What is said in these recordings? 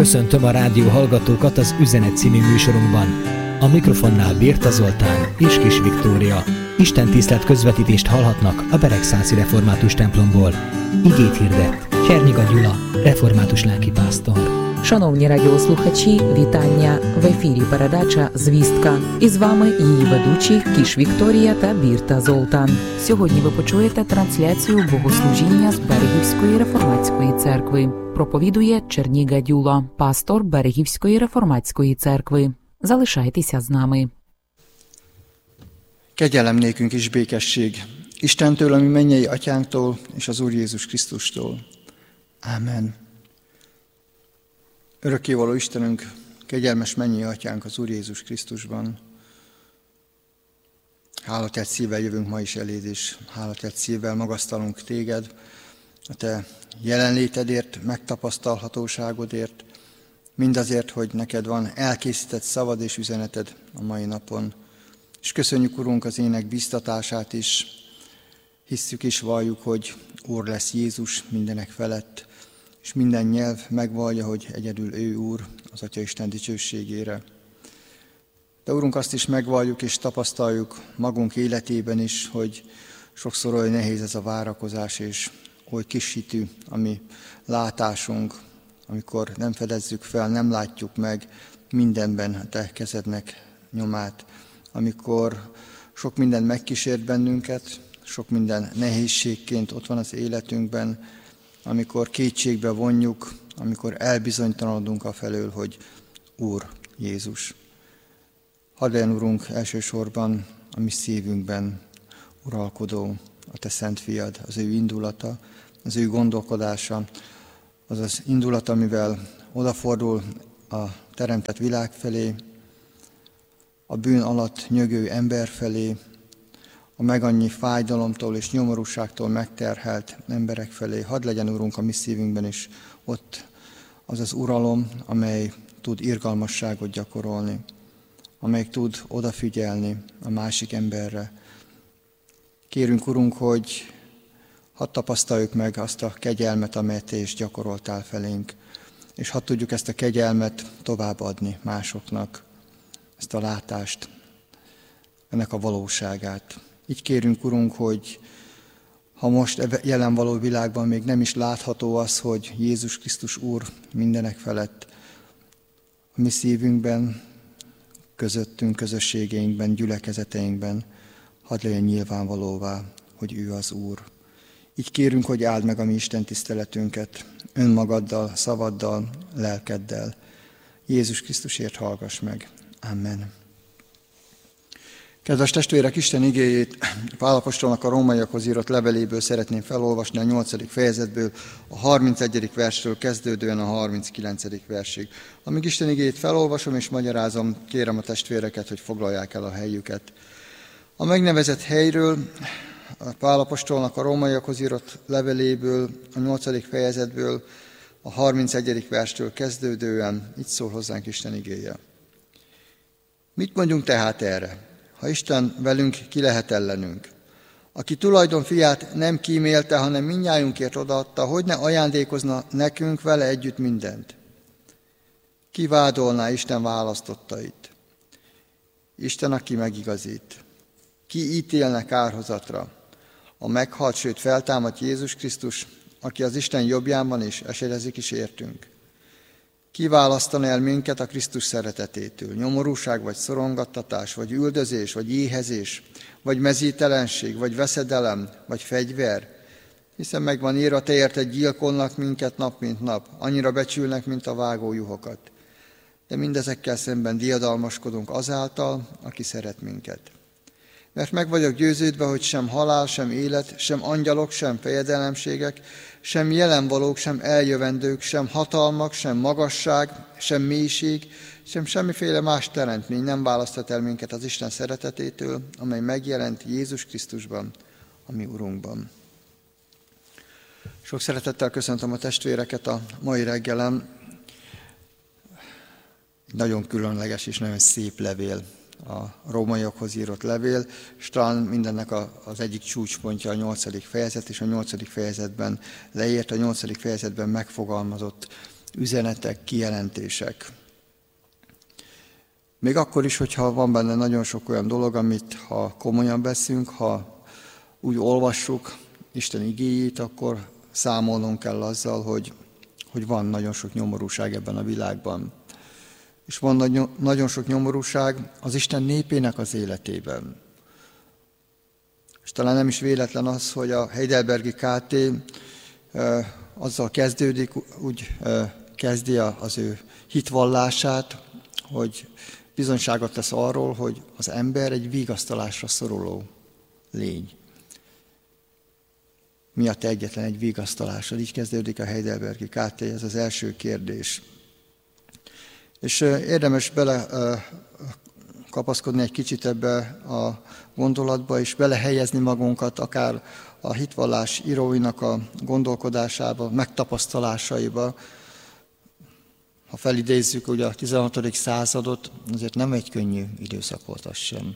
Köszöntöm a rádió hallgatókat az Üzenet című műsorunkban. A mikrofonnál Birta Zoltán és Kis Viktória. Istentisztelt közvetítést hallhatnak a Beregszászi Református templomból. Igét hirdet Cserniga Gyula, református lelkipásztor. Шановні радіослухачі, вітання! В ефірі передача «Звістка». І з вами її ведучі Кіш Вікторія та Бірта Золтан. Сьогодні ви почуєте трансляцію богослужіння з Берегівської реформатської церкви. Проповідує Cserniga Gyula, пастор Берегівської реформатської церкви. Залишайтеся з нами. Kegyelem nékünk és békesség Istentől, ami mennyei atyánktól, és az Úr Jézus Krisztustól. Ámen. Örökkévaló Istenünk, kegyelmes mennyei atyánk az Úr Jézus Krisztusban. Hálatett szívvel jövünk ma is eléd, és hálatett szívvel magasztalunk téged, a te jelenlétedért, megtapasztalhatóságodért, mindazért, hogy neked van elkészített szavad és üzeneted a mai napon. És köszönjük, Urunk, az ének bíztatását is. Hisszük és valljuk, hogy Úr lesz Jézus mindenek felett, és minden nyelv megvallja, hogy egyedül ő Úr az Atyaisten dicsőségére. De Urunk, azt is megvalljuk és tapasztaljuk magunk életében is, hogy sokszor olyan nehéz ez a várakozás, és oly kis hitű a mi látásunk, amikor nem fedezzük fel, nem látjuk meg mindenben a te kezednek nyomát, amikor sok minden megkísért bennünket, sok minden nehézségként ott van az életünkben, amikor kétségbe vonjuk, amikor elbizonytalanodunk afelől, hogy Úr Jézus. Hadd legyen, Urunk, elsősorban a mi szívünkben uralkodó a te szent fiad, az ő indulata, az ő gondolkodása, az az indulat, amivel odafordul a teremtett világ felé, a bűn alatt nyögő ember felé, a megannyi fájdalomtól és nyomorúságtól megterhelt emberek felé. Hadd legyen, Urunk, a mi szívünkben is ott az az uralom, amely tud irgalmasságot gyakorolni, amely tud odafigyelni a másik emberre. Kérünk, Urunk, hogy hadd tapasztaljuk meg azt a kegyelmet, amelyet te is gyakoroltál felénk, és hadd tudjuk ezt a kegyelmet továbbadni másoknak, ezt a látást, ennek a valóságát. Így kérünk, Urunk, hogy ha most jelen való világban még nem is látható az, hogy Jézus Krisztus Úr mindenek felett, a mi szívünkben, közöttünk, közösségeinkben, gyülekezeteinkben, hadd legyen nyilvánvalóvá, hogy ő az Úr. Így kérünk, hogy áld meg a mi Isten tiszteletünket önmagaddal, szavaddal, lelkeddel. Jézus Krisztusért hallgass meg. Amen. Kedves testvérek, Isten igéjét Pál apostolnak a rómaiakhoz írott leveléből szeretném felolvasni a 8. fejezetből, a 31. verstől kezdődően a 39. versig. Amíg Isten igéjét felolvasom és magyarázom, kérem a testvéreket, hogy foglalják el a helyüket. A megnevezett helyről, a Pál apostolnak a rómaiakhoz írott leveléből, a 8. fejezetből, a 31. verstől kezdődően így szól hozzánk Isten igéje. Mit mondjunk tehát erre? Ha Isten velünk, ki lehet ellenünk? Aki tulajdon fiát nem kímélte, hanem mindnyájunkért odaadta, hogy ne ajándékozna nekünk vele együtt mindent? Ki vádolná Isten választottait? Isten, aki megigazít. Ki ítélne kárhozatra? A meghalt, sőt feltámadt Jézus Krisztus, aki az Isten jobbján van és esedezik is értünk. Ki választana el minket a Krisztus szeretetétől? Nyomorúság, vagy szorongattatás, vagy üldözés, vagy éhezés, vagy mezítelenség, vagy veszedelem, vagy fegyver? Hiszen megvan írva, te érted gyilkolnak minket nap mint nap, annyira becsülnek, mint a vágójuhokat. De mindezekkel szemben diadalmaskodunk azáltal, aki szeret minket. Mert meg vagyok győződve, hogy sem halál, sem élet, sem angyalok, sem fejedelemségek, sem jelenvalók, sem eljövendők, sem hatalmak, sem magasság, sem mélység, sem semmiféle más teremtmény nem választhat el minket az Isten szeretetétől, amely megjelent Jézus Krisztusban, a mi Urunkban. Sok szeretettel köszöntöm a testvéreket a mai reggelen. Nagyon különleges és nagyon szép levél, a rómaiakhoz írott levél, és talán mindennek az egyik csúcspontja a 8. fejezet, és a 8. fejezetben leírt, a 8. fejezetben megfogalmazott üzenetek, kijelentések. Még akkor is, hogyha van benne nagyon sok olyan dolog, amit ha komolyan veszünk, ha úgy olvassuk Isten igéjét, akkor számolnunk kell azzal, hogy van nagyon sok nyomorúság ebben a világban. És van nagyon sok nyomorúság az Isten népének az életében. És talán nem is véletlen az, hogy a Heidelbergi KT azzal kezdődik, úgy kezdi az ő hitvallását, hogy bizonyságot tesz arról, hogy az ember egy vigasztalásra szoruló lény. Mi a te egyetlen egy vigasztalással? Így kezdődik a Heidelbergi KT, ez az első kérdés. És érdemes bele kapaszkodni egy kicsit ebbe a gondolatba, és belehelyezni magunkat akár a hitvallás íróinak a gondolkodásába, megtapasztalásaiba. Ha felidézzük ugye a 16. századot, azért nem egy könnyű időszak volt az sem.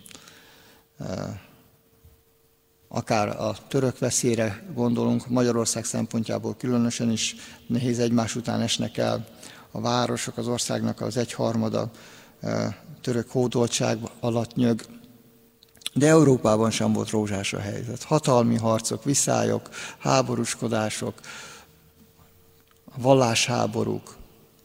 Akár a török veszélyre gondolunk, Magyarország szempontjából különösen is nehéz, egymás után esnek el a városok, az országnak az egyharmada török hódoltság alatt nyög. De Európában sem volt rózsás a helyzet. Hatalmi harcok, viszályok, háborúskodások, vallásháborúk,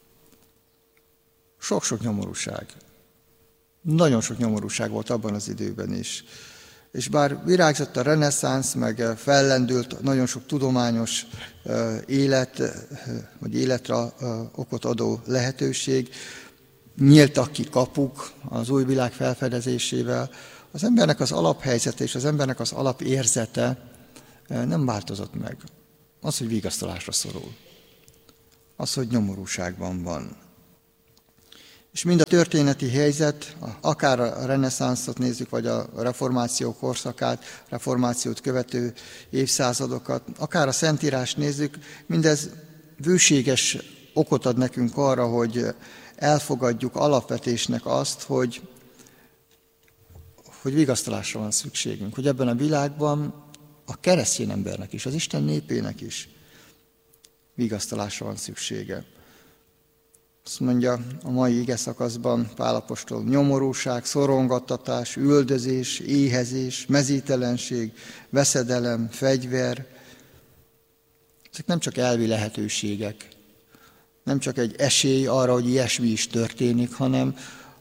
sok-sok nyomorúság. Nagyon sok nyomorúság volt abban az időben is. És bár virágzott a reneszánsz, meg fellendült nagyon sok tudományos élet, vagy életre okot adó lehetőség, nyíltak ki kapuk az új világ felfedezésével, az embernek az alaphelyzete és az embernek az alapérzete nem változott meg. Az, hogy vigasztalásra szorul. Az, hogy nyomorúságban van. És mind a történeti helyzet, akár a reneszánszot nézzük, vagy a reformáció korszakát, reformációt követő évszázadokat, akár a Szentírást nézzük, mindez bőséges okot ad nekünk arra, hogy elfogadjuk alapvetésnek azt, hogy vigasztalásra van szükségünk, hogy ebben a világban a keresztény embernek is, az Isten népének is vigasztalásra van szüksége. Azt mondja a mai igeszakaszban Pál apostol: nyomorúság, szorongattatás, üldözés, éhezés, mezítelenség, veszedelem, fegyver. Ezek nem csak elvi lehetőségek, nem csak egy esély arra, hogy ilyesmi is történik, hanem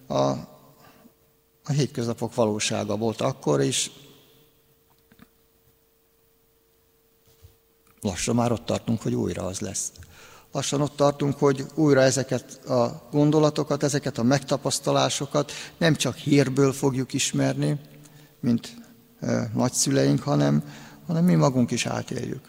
a hétköznapok valósága volt akkor, és lassan már ott tartunk, hogy újra az lesz. Lassan ott tartunk, hogy újra ezeket a gondolatokat, ezeket a megtapasztalásokat nem csak hírből fogjuk ismerni, mint nagyszüleink, hanem mi magunk is átéljük.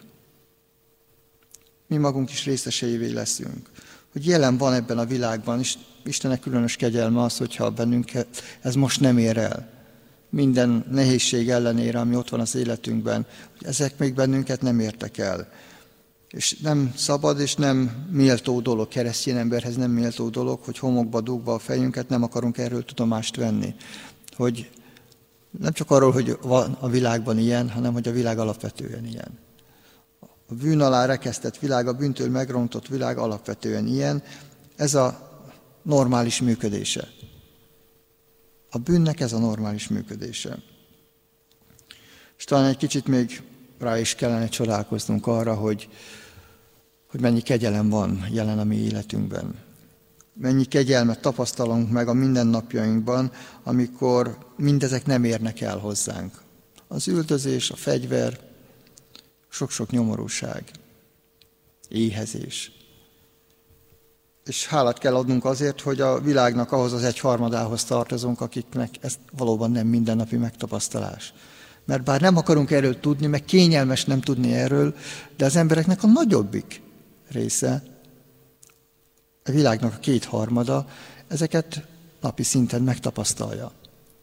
Mi magunk is részeseivé leszünk. Hogy jelen van ebben a világban, és Istennek különös kegyelme az, hogyha bennünket ez most nem ér el. Minden nehézség ellenére, ami ott van az életünkben, hogy ezek még bennünket nem értek el. És nem szabad, és nem méltó dolog, keresztény emberhez nem méltó dolog, hogy homokba dugva a fejünket, nem akarunk erről tudomást venni. Hogy nem csak arról, hogy van a világban ilyen, hanem hogy a világ alapvetően ilyen. A bűn alá rekesztett világ, a bűntől megrontott világ alapvetően ilyen. Ez a normális működése. A bűnnek ez a normális működése. És talán egy kicsit még rá is kellene csodálkoznunk arra, hogy mennyi kegyelem van jelen a mi életünkben. Mennyi kegyelmet tapasztalunk meg a mindennapjainkban, amikor mindezek nem érnek el hozzánk. Az üldözés, a fegyver, sok-sok nyomorúság, éhezés. És hálát kell adnunk azért, hogy a világnak ahhoz az egyharmadához tartozunk, akiknek ez valóban nem mindennapi megtapasztalás. Mert bár nem akarunk erről tudni, meg kényelmes nem tudni erről, de az embereknek a nagyobbik része, a világnak a kétharmada, ezeket napi szinten megtapasztalja.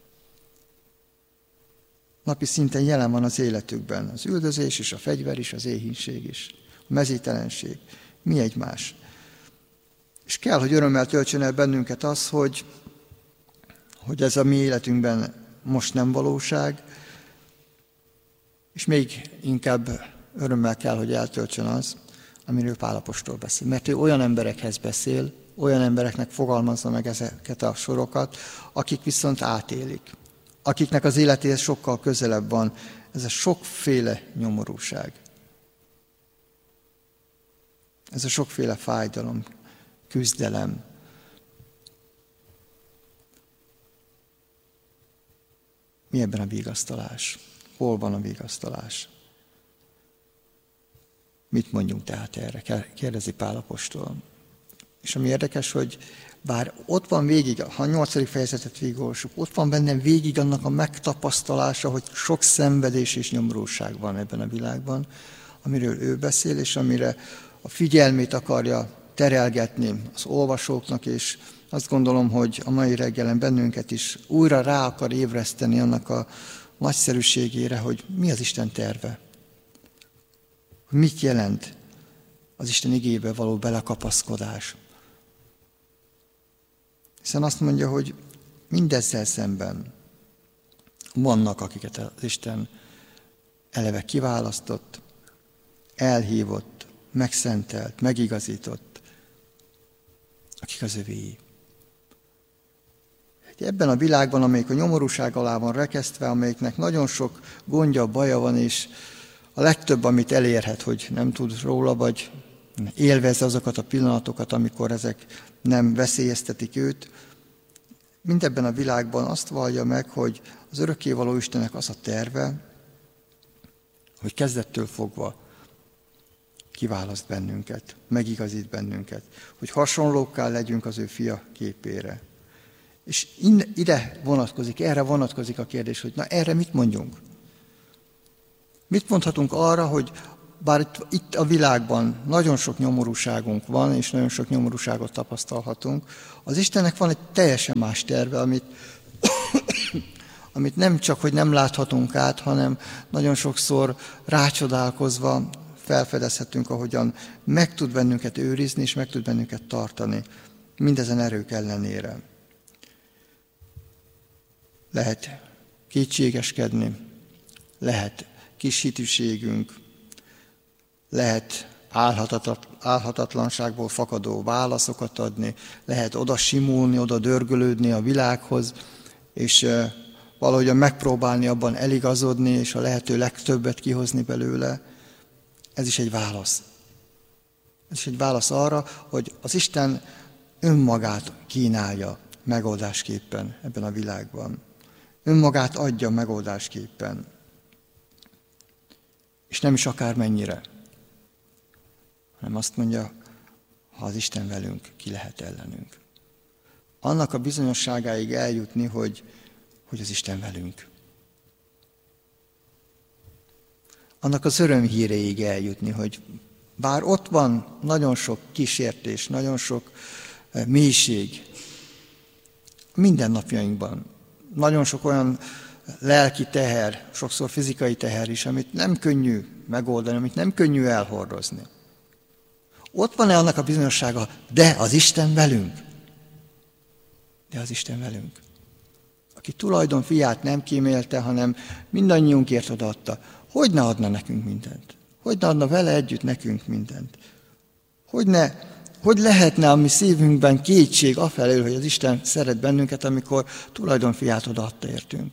Napi szinten jelen van az életükben az üldözés is, a fegyver is, az éhínség is, a mezítelenség, mi egymás. És kell, hogy örömmel töltsön el bennünket az, hogy ez a mi életünkben most nem valóság, és még inkább örömmel kell, hogy eltöltsön az, amiről Pál apostol beszél. Mert ő olyan emberekhez beszél, olyan embereknek fogalmazza meg ezeket a sorokat, akik viszont átélik. Akiknek az életéhez sokkal közelebb van ez a sokféle nyomorúság. Ez a sokféle fájdalom, küzdelem. Mi ebben a vigasztalás? Hol van a vigasztalás? Mit mondjunk tehát erre? Kérdezi Pál apostol. És ami érdekes, hogy bár ott van végig, ha a 8. fejezetet végigolvassuk, ott van bennem végig annak a megtapasztalása, hogy sok szenvedés és nyomorúság van ebben a világban, amiről ő beszél, és amire a figyelmét akarja terelgetni az olvasóknak, és azt gondolom, hogy a mai reggelen bennünket is újra rá akar ébreszteni annak a nagyszerűségére, hogy mi az Isten terve. Mit jelent az Isten igébe való belekapaszkodás. Hiszen azt mondja, hogy mindezzel szemben vannak, akiket az Isten eleve kiválasztott, elhívott, megszentelt, megigazított, akik az övéi. Ebben a világban, amelyik a nyomorúság alá van rekesztve, amelyiknek nagyon sok gondja, baja van, és a legtöbb, amit elérhet, hogy nem tud róla, vagy élvezze azokat a pillanatokat, amikor ezek nem veszélyeztetik őt, mindebben a világban azt vallja meg, hogy az örökkévaló Istennek az a terve, hogy kezdettől fogva kiválaszt bennünket, megigazít bennünket, hogy hasonlókká legyünk az ő fia képére. És ide vonatkozik, erre vonatkozik a kérdés, hogy na erre mit mondjunk? Mit mondhatunk arra, hogy bár itt a világban nagyon sok nyomorúságunk van, és nagyon sok nyomorúságot tapasztalhatunk, az Istennek van egy teljesen más terve, amit nem csak, hogy nem láthatunk át, hanem nagyon sokszor rácsodálkozva felfedezhetünk, ahogyan meg tud bennünket őrizni, és meg tud bennünket tartani, mindezen erők ellenére. Lehet kétségeskedni, lehet kis hitűségünk, lehet álhatatlanságból fakadó válaszokat adni, lehet oda simulni, oda dörgölődni a világhoz, és valahogyan megpróbálni abban eligazodni, és a lehető legtöbbet kihozni belőle. Ez is egy válasz. Ez is egy válasz arra, hogy az Isten önmagát kínálja megoldásképpen ebben a világban. Önmagát adja megoldásképpen. És nem is akármennyire, hanem azt mondja, ha az Isten velünk, ki lehet ellenünk. Annak a bizonyosságáig eljutni, hogy az Isten velünk. Annak az örömhíréig eljutni, hogy bár ott van nagyon sok kísértés, nagyon sok mélység, mindennapjainkban, nagyon sok olyan lelki teher, sokszor fizikai teher is, amit nem könnyű megoldani, amit nem könnyű elhordozni. Ott van-e annak a bizonyossága, de az Isten velünk? De az Isten velünk. Aki tulajdon fiát nem kímélte, hanem mindannyiunkért odaadta. Hogy ne adna nekünk mindent? Hogy ne adna vele együtt nekünk mindent? Hogy lehetne a mi szívünkben kétség afelől, hogy az Isten szeret bennünket, amikor tulajdon fiát odaadta értünk?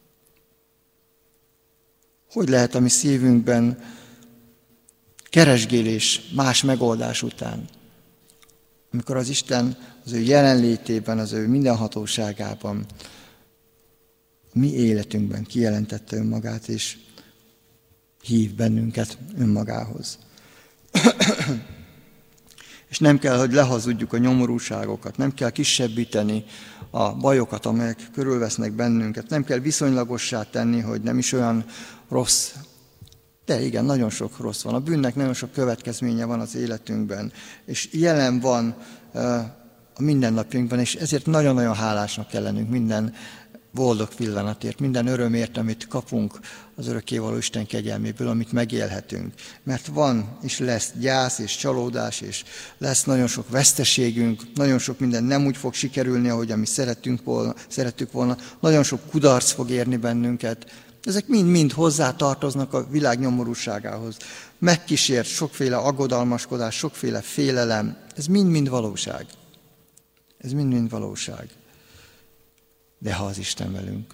Hogy lehet a mi szívünkben keresgélés más megoldás után, amikor az Isten az ő jelenlétében, az ő mindenhatóságában, a mi életünkben kijelentette önmagát, és hív bennünket önmagához. És nem kell, hogy lehazudjuk a nyomorúságokat, nem kell kisebbíteni a bajokat, amelyek körülvesznek bennünket, nem kell viszonylagossá tenni, hogy nem is olyan rossz. De igen, nagyon sok rossz van. A bűnnek nagyon sok következménye van az életünkben, és jelen van a mindennapjunkban, és ezért nagyon-nagyon hálásnak kell lennünk minden boldog pillanatért, minden örömért, amit kapunk az örökkévaló Isten kegyelméből, amit megélhetünk. Mert van és lesz gyász és csalódás, és lesz nagyon sok veszteségünk, nagyon sok minden nem úgy fog sikerülni, ahogy mi szerettük volna, nagyon sok kudarc fog érni bennünket, Ezek mind-mind hozzátartoznak a világ nyomorúságához. Megkísért sokféle aggodalmaskodás, sokféle félelem. Ez mind-mind valóság. Ez mind-mind valóság. De ha az Isten velünk,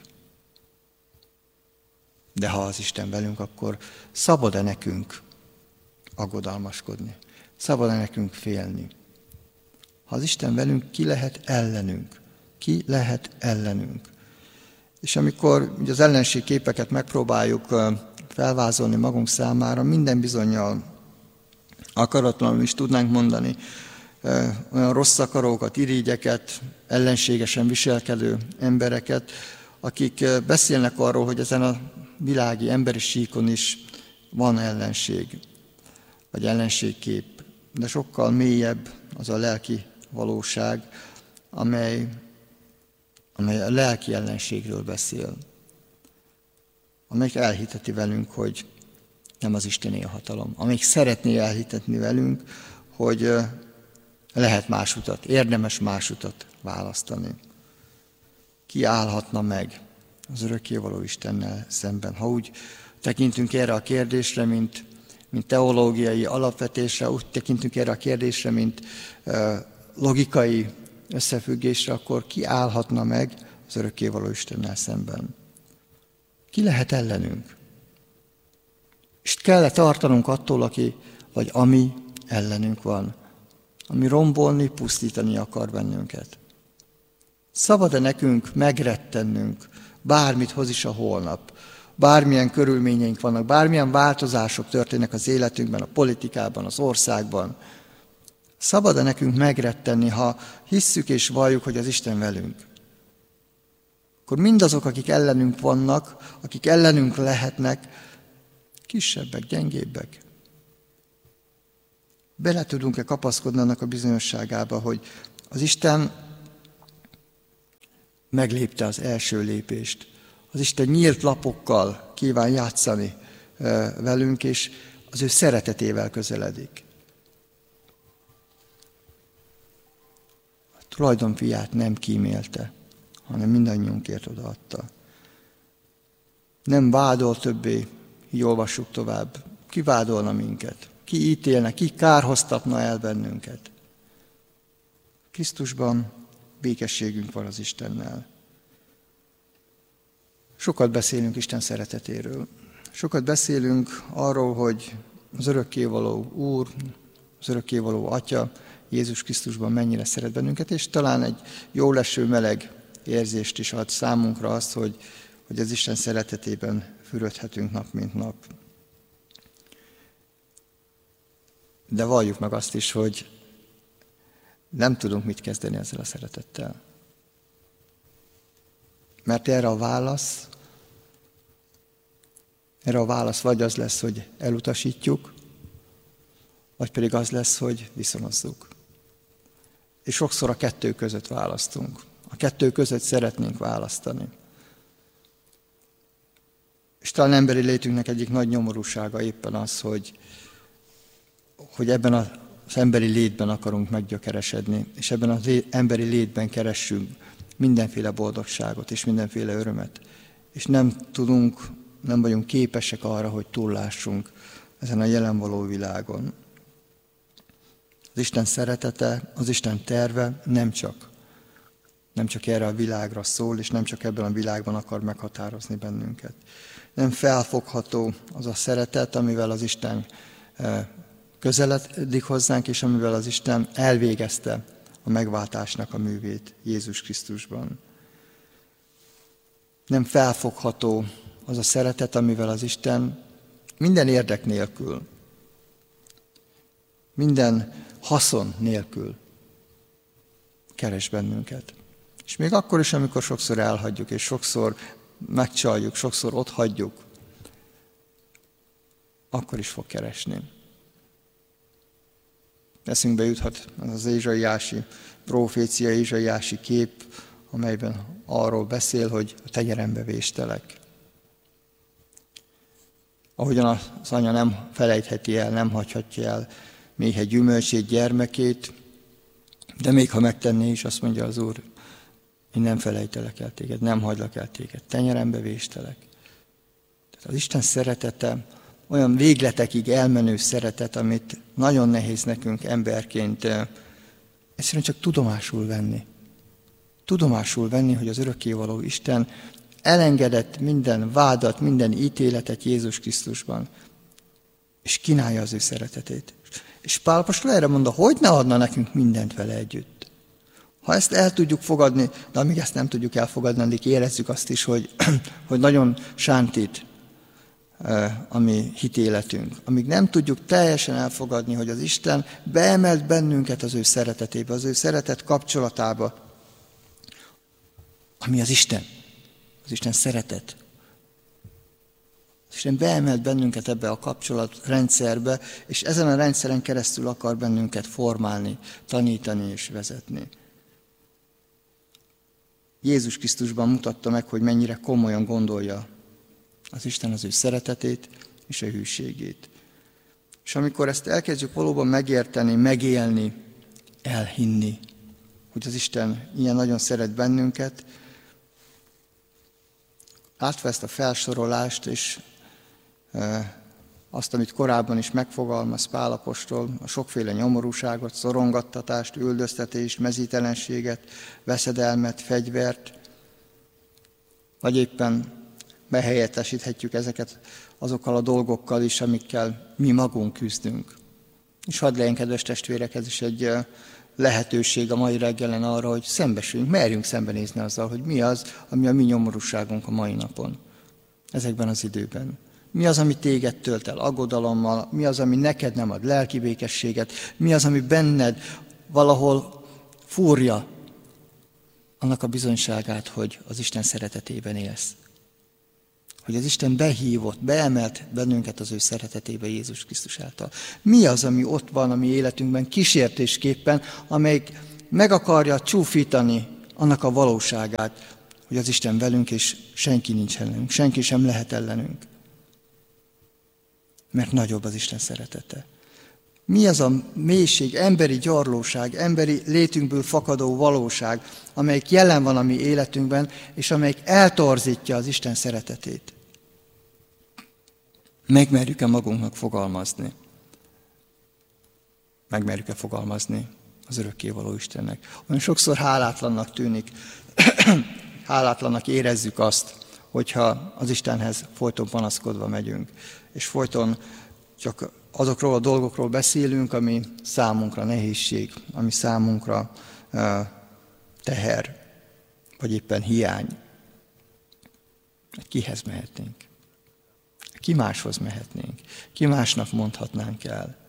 akkor szabad-e nekünk aggodalmaskodni? Szabad-e nekünk félni? Ha az Isten velünk, ki lehet ellenünk? Ki lehet ellenünk? És amikor ugye az ellenség képeket megpróbáljuk felvázolni magunk számára, minden bizonnyal akaratlanul is tudnánk mondani olyan rossz akarókat, irigyeket, ellenségesen viselkedő embereket, akik beszélnek arról, hogy ezen a világi emberi síkon is van ellenség, vagy ellenségkép, de sokkal mélyebb az a lelki valóság, amely a lelki ellenségről beszél, amelyik elhiteti velünk, hogy nem az Istené a hatalom, amelyik szeretné elhitetni velünk, hogy lehet más utat, érdemes más utat választani. Ki állhatna meg az örökkévaló Istennel szemben? Ha úgy tekintünk erre a kérdésre, mint teológiai alapvetésre, úgy tekintünk erre a kérdésre, mint logikai összefüggésre, akkor ki állhatna meg az örökkévaló Istennel szemben? Ki lehet ellenünk? És kell tartanunk attól, ami ellenünk van, ami rombolni, pusztítani akar bennünket. Szabad-e nekünk megrettennünk, bármit hoz is a holnap, bármilyen körülményeink vannak, bármilyen változások történnek az életünkben, a politikában, az országban. Szabad-e nekünk megrettenni, ha hisszük és valljuk, hogy az Isten velünk? Akkor mindazok, akik ellenünk vannak, akik ellenünk lehetnek, kisebbek, gyengébbek. Bele tudunk-e kapaszkodni annak a bizonyosságába, hogy az Isten meglépte az első lépést. Az Isten nyílt lapokkal kíván játszani velünk, és az ő szeretetével közeledik. A tulajdonfiát nem kímélte, hanem mindannyiunkért odaadta. Nem vádol többé, így olvassuk tovább. Ki vádolna minket? Ki ítélne, ki kárhoztatna el bennünket? Krisztusban békességünk van az Istennel. Sokat beszélünk Isten szeretetéről. Sokat beszélünk arról, hogy az örökkévaló Úr, az örökkévaló Atya Jézus Krisztusban mennyire szeret bennünket, és talán egy jóleső meleg érzést is ad számunkra azt, hogy az Isten szeretetében fürödhetünk nap mint nap. De valljuk meg azt is, hogy nem tudunk mit kezdeni ezzel a szeretettel. Mert erre a válasz vagy az lesz, hogy elutasítjuk, vagy pedig az lesz, hogy viszonozzuk. És sokszor a kettő között választunk. A kettő között szeretnénk választani. És talán emberi létünknek egyik nagy nyomorúsága éppen az, hogy ebben az emberi létben akarunk meggyökeresedni, és ebben az emberi létben keressünk mindenféle boldogságot és mindenféle örömet. És nem vagyunk képesek arra, hogy túllássunk ezen a jelen való világon. Az Isten szeretete, az Isten terve nem csak erre a világra szól, és nem csak ebben a világban akar meghatározni bennünket. Nem felfogható az a szeretet, amivel az Isten közeledik hozzánk, és amivel az Isten elvégezte a megváltásnak a művét Jézus Krisztusban. Nem felfogható az a szeretet, amivel az Isten minden érdek nélkül, minden haszon nélkül keres bennünket. És még akkor is, amikor sokszor elhagyjuk, és sokszor megcsaljuk, sokszor otthagyjuk, akkor is fog keresni. Eszünkbe juthat az ézsaiási profécia, ézsaiási kép, amelyben arról beszél, hogy a tenyerembe véstelek. Ahogyan az anya nem felejtheti el, nem hagyhatja el méhe gyümölcsét, gyermekét, de még ha megtenné is, azt mondja az Úr, én nem felejtelek el téged, nem hagylak el téged, tenyerembe véstelek. Az Isten szeretete olyan végletekig elmenő szeretet, amit nagyon nehéz nekünk emberként egyszerűen csak tudomásul venni. Tudomásul venni, hogy az örökkévaló Isten elengedett minden vádat, minden ítéletet Jézus Krisztusban, és kínálja az ő szeretetét. És Pál apostol erre mondta, hogy ne adna nekünk mindent vele együtt. Ha ezt el tudjuk fogadni, de amíg ezt nem tudjuk elfogadni, addig érezzük azt is, hogy nagyon sántít a mi hitéletünk. Amíg nem tudjuk teljesen elfogadni, hogy az Isten beemelt bennünket az ő szeretetébe, az ő szeretet kapcsolatába, ami az Isten szeretet. Az Isten beemelt bennünket ebbe a kapcsolatrendszerbe, és ezen a rendszeren keresztül akar bennünket formálni, tanítani és vezetni. Jézus Krisztusban mutatta meg, hogy mennyire komolyan gondolja az Isten az ő szeretetét és a hűségét. És amikor ezt elkezdjük valóban megérteni, megélni, elhinni, hogy az Isten ilyen nagyon szeret bennünket, látva ezt a felsorolást, és azt, amit korábban is megfogalmaz Pál apostol, a sokféle nyomorúságot, szorongattatást, üldöztetést, mezítelenséget, veszedelmet, fegyvert, vagy éppen behelyettesíthetjük ezeket azokkal a dolgokkal is, amikkel mi magunk küzdünk. És hadd legyen, kedves testvérek, ez is egy lehetőség a mai reggelen arra, hogy szembesüljünk, merjünk szembenézni azzal, hogy mi az, ami a mi nyomorúságunk a mai napon, ezekben az időben. Mi az, ami téged tölt el aggodalommal, mi az, ami neked nem ad lelki békességet, mi az, ami benned valahol fúrja annak a bizonyságát, hogy az Isten szeretetében élsz. Hogy az Isten behívott, beemelt bennünket az ő szeretetébe Jézus Krisztus által. Mi az, ami ott van a mi életünkben kísértésképpen, amelyik meg akarja csúfítani annak a valóságát, hogy az Isten velünk, és senki nincs ellenünk, senki sem lehet ellenünk. Mert nagyobb az Isten szeretete. Mi az a mélység, emberi gyarlóság, emberi létünkből fakadó valóság, amelyik jelen van a mi életünkben, és amelyik eltorzítja az Isten szeretetét? Megmerjük-e magunknak fogalmazni? Megmerjük-e fogalmazni az örökkévaló Istennek? Olyan sokszor hálátlannak tűnik, hálátlannak érezzük azt, hogyha az Istenhez folyton panaszkodva megyünk, és folyton csak azokról a dolgokról beszélünk, ami számunkra nehézség, ami számunkra teher, vagy éppen hiány. Kihez mehetnénk? Ki máshoz mehetnénk? Ki másnak mondhatnánk el?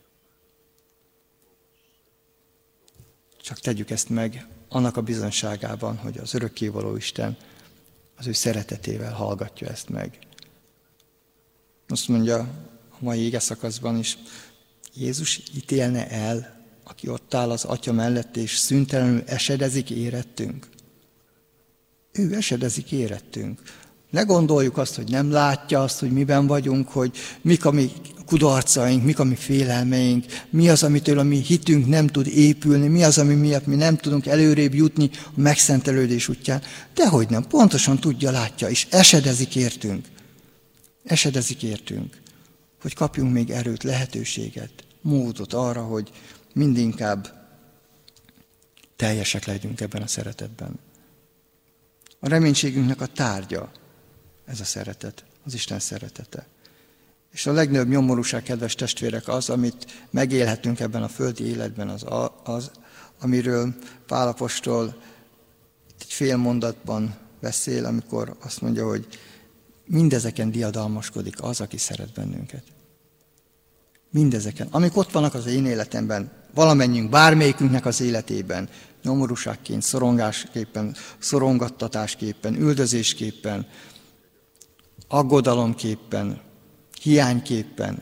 Csak tegyük ezt meg annak a bizonságában, hogy az örökkévaló Isten az ő szeretetével hallgatja ezt meg. Azt mondja a mai igeszakaszban is, Jézus ítélne el, aki ott áll az Atya mellett, és szüntelenül esedezik érettünk. Ő esedezik érettünk. Ne gondoljuk azt, hogy nem látja azt, hogy miben vagyunk, hogy mik a mi kudarcaink, mik a mi félelmeink, mi az, amitől a mi hitünk nem tud épülni, mi az, ami miatt mi nem tudunk előrébb jutni a megszentelődés útján. Dehogy nem, pontosan tudja, látja, és esedezik értünk. Esedezik értünk, hogy kapjunk még erőt, lehetőséget, módot arra, hogy mindinkább teljesek legyünk ebben a szeretetben. A reménységünknek a tárgya ez a szeretet, az Isten szeretete. És a legnagyobb nyomorúság, kedves testvérek, az, amit megélhetünk ebben a földi életben, az amiről Pál apostol egy fél mondatban beszél, amikor azt mondja, hogy mindezeken diadalmaskodik az, aki szeret bennünket. Mindezeken. Amik ott vannak az én életemben, valamennyiünk, bármelyikünknek az életében, nyomorúságként, szorongásképpen, szorongattatásképpen, üldözésképpen, aggodalomképpen, hiányképpen.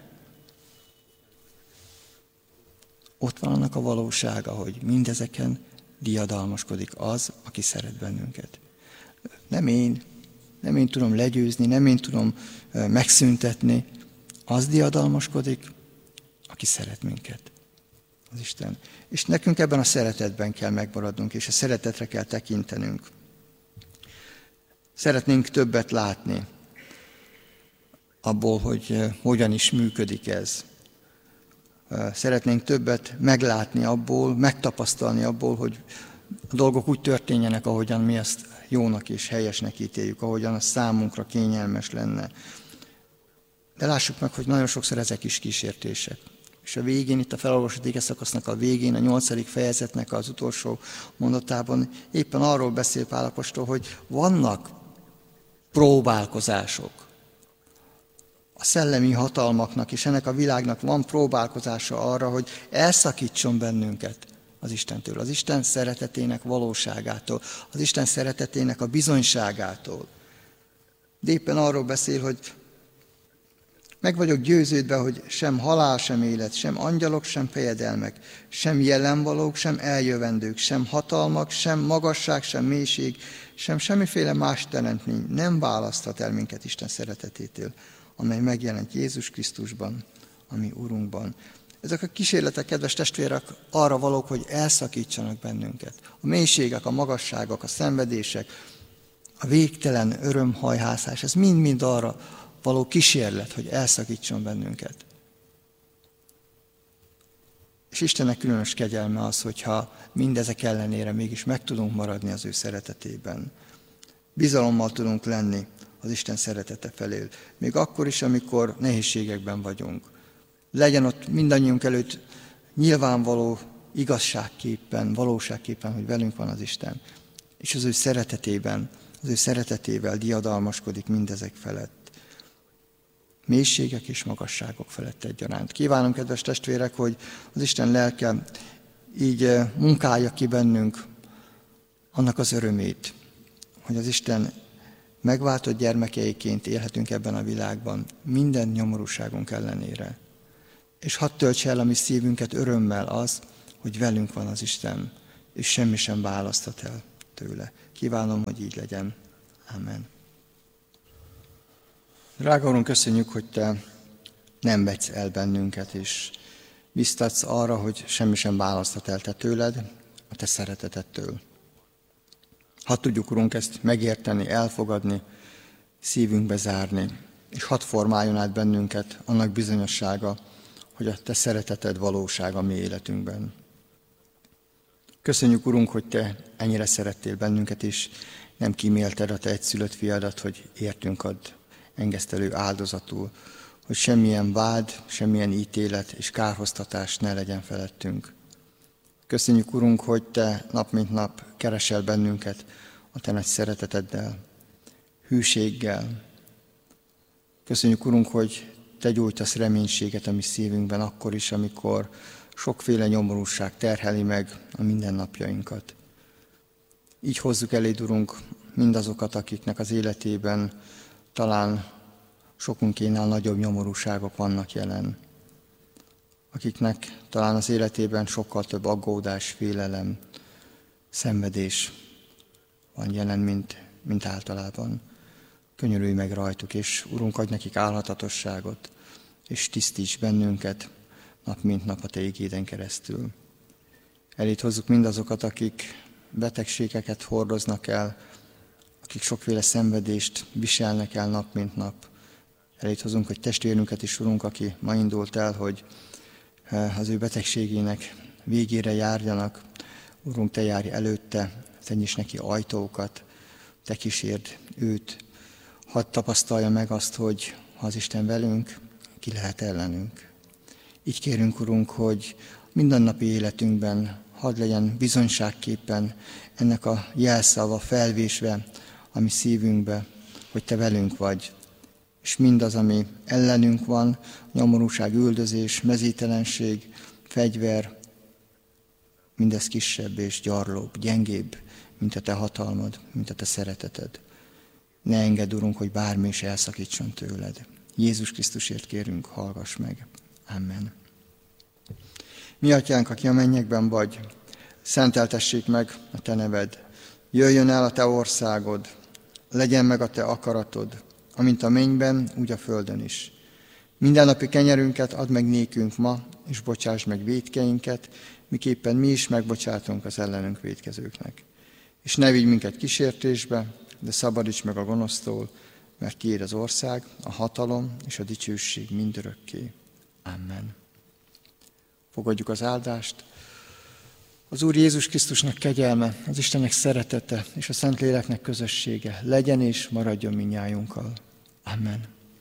Ott van annak a valósága, hogy mindezeken diadalmaskodik az, aki szeret bennünket. Nem én tudom legyőzni, nem én tudom megszüntetni. Az diadalmaskodik, aki szeret minket. Az Isten. És nekünk ebben a szeretetben kell megmaradnunk, és a szeretetre kell tekintenünk. Szeretnénk többet látni. abból, hogy hogyan is működik ez. Szeretnénk többet meglátni abból, megtapasztalni abból, hogy a dolgok úgy történjenek, ahogyan mi ezt jónak és helyesnek ítéljük, ahogyan az számunkra kényelmes lenne. De lássuk meg, hogy nagyon sokszor ezek is kísértések. És a végén, itt a felolvasott igeszakasznak a végén, a 8. fejezetnek az utolsó mondatában éppen arról beszél Pál apostol, hogy vannak próbálkozások. A szellemi hatalmaknak és ennek a világnak van próbálkozása arra, hogy elszakítson bennünket az Istentől, az Isten szeretetének valóságától, az Isten szeretetének a bizonyságától. De éppen arról beszél, hogy meg vagyok győződve, hogy sem halál, sem élet, sem angyalok, sem fejedelmek, sem jelenvalók, sem eljövendők, sem hatalmak, sem magasság, sem mélység, sem semmiféle más teremtmény nem választhat el minket Isten szeretetétől, amely megjelent Jézus Krisztusban, a mi Urunkban. Ezek a kísérletek, kedves testvérek, arra valók, hogy elszakítsanak bennünket. A mélységek, a magasságok, a szenvedések, a végtelen örömhajhászás, ez mind-mind arra való kísérlet, hogy elszakítson bennünket. És Istennek különös kegyelme az, hogyha mindezek ellenére mégis meg tudunk maradni az ő szeretetében. Bizalommal tudunk lenni az Isten szeretete felé, még akkor is, amikor nehézségekben vagyunk. Legyen ott mindannyiunk előtt nyilvánvaló igazságképpen, valóságképpen, hogy velünk van az Isten, és az ő szeretetében, az ő szeretetével diadalmaskodik mindezek felett. Mélységek és magasságok felett egyaránt. Kívánom, kedves testvérek, hogy az Isten lelke így munkálja ki bennünk annak az örömét, hogy az Isten megváltott gyermekeiként élhetünk ebben a világban minden nyomorúságunk ellenére. És hadd töltse el a mi szívünket örömmel az, hogy velünk van az Isten, és semmi sem választhat el tőle. Kívánom, hogy így legyen. Amen. Drága Urunk, köszönjük, hogy Te nem vetsz el bennünket, és biztatsz arra, hogy semmi sem választhat el Te tőled, a Te szeretetettől. Hadd tudjuk, Urunk, ezt megérteni, elfogadni, szívünkbe zárni, és hadd formáljon át bennünket annak bizonyossága, hogy a Te szereteted valóság a mi életünkben. Köszönjük, Urunk, hogy Te ennyire szerettél bennünket, és nem kímélted a Te egyszülött fiadat, hogy értünk add engesztelő áldozatul, hogy semmilyen vád, semmilyen ítélet és kárhoztatás ne legyen felettünk. Köszönjük, Urunk, hogy Te nap mint nap keresel bennünket a Te nagy szereteteddel, hűséggel. Köszönjük, Urunk, hogy Te gyújtasz reménységet a mi szívünkben akkor is, amikor sokféle nyomorúság terheli meg a mindennapjainkat. Így hozzuk eléd, Urunk, mindazokat, akiknek az életében talán sokunkénál nagyobb nyomorúságok vannak jelen, akiknek talán az életében sokkal több aggódás, félelem, szenvedés van jelen, mint általában. Könyörülj meg rajtuk, és Urunk, adj nekik álhatatosságot, és tisztíts bennünket nap mint nap a Te igéden keresztül. Eléd hozzuk mindazokat, akik betegségeket hordoznak el, akik sokféle szenvedést viselnek el nap mint nap. Eléd hozunk, hogy testvérünket is, Urunk, aki ma indult el, hogy az ő betegségének végére járjanak. Urunk, Te járj előtte, Te nyisd neki ajtókat, Te kísérd őt. Hadd tapasztalja meg azt, hogy ha az Isten velünk, ki lehet ellenünk. Így kérünk, Urunk, hogy mindennapi életünkben hadd legyen bizonyságképpen ennek a jelszava felvésve a mi szívünkbe, hogy Te velünk vagy. És mindaz, ami ellenünk van, nyomorúság, üldözés, mezítelenség, fegyver, mindez kisebb és gyarlóbb, gyengébb, mint a Te hatalmad, mint a Te szereteted. Ne engedd, Urunk, hogy bármi is elszakítson tőled. Jézus Krisztusért kérünk, hallgass meg. Amen. Mi Atyánk, aki a mennyekben vagy, szenteltessék meg a Te neved. Jöjjön el a Te országod, legyen meg a Te akaratod, amint a mennyben, úgy a földön is. Mindennapi kenyerünket add meg nékünk ma, és bocsáss meg vétkeinket, miképpen mi is megbocsátunk az ellenünk vétkezőknek. És ne vigy minket kísértésbe, de szabadíts meg a gonosztól, mert tiéd az ország, a hatalom és a dicsőség mindörökké. Amen. Fogadjuk az áldást. Az Úr Jézus Krisztusnak kegyelme, az Istennek szeretete és a Szentléleknek közössége legyen és maradjon mindnyájunkkal. Amen.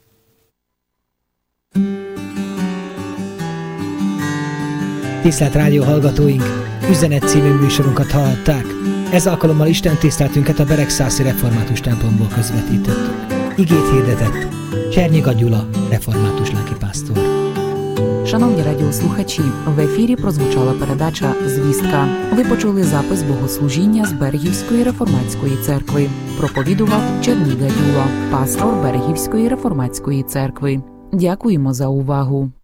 Tisztelt rádió hallgatóink, Üzenet című műsorunkat hallhatták. Ez alkalommal Isten tiszteletünket a Beregszászi Református templomból közvetítettük. Igét hirdetett Csernyiga Gyula, református lelkipásztor. Шановні радіослухачі, в ефірі прозвучала передача «Звістка». Ви почули запис богослужіння з Берегівської реформатської церкви. Проповідував Черніга Дюла, пастор Берегівської реформатської церкви. Дякуємо за увагу.